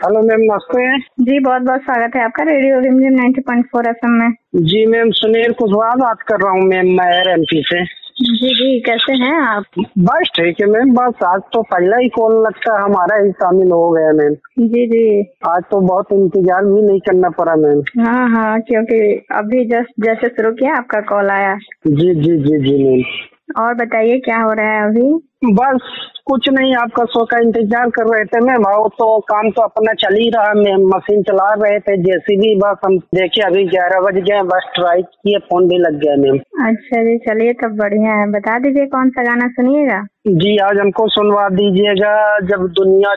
Hello ma'am, नमस्ते। जी बहुत बहुत स्वागत है आपका रेडियो रिमझिम 90.4 एफएम में। जी मैम, सुनील कुशवाहा बात कर रहा हूँ मैम, महर एमपी से। जी जी, कैसे हैं आप? बस ठीक है मैम, बस आज तो पहला ही कॉल लगता है हमारा ही शामिल हो गया मैम। जी जी, आज तो बहुत इंतजार भी नहीं करना पड़ा मैम। हाँ हाँ, क्योंकि अभी जस्ट जैसे शुरू किया आपका कॉल आया। जी जी जी जी मैम। और बताइए क्या हो रहा है अभी? बस कुछ नहीं, आपका शो का इंतजार कर रहे थे मैम। और तो काम तो अपना चल ही रहा मैम, मशीन चला रहे थे जेसीबी। बस हम देखे अभी 11 बज गए, बस ट्राई किए, फोन भी लग गया मैम। अच्छा जी, चलिए तब बढ़िया है। बता दीजिए कौन सा गाना सुनिएगा? जी आज हमको सुनवा दीजिएगा, जब दुनिया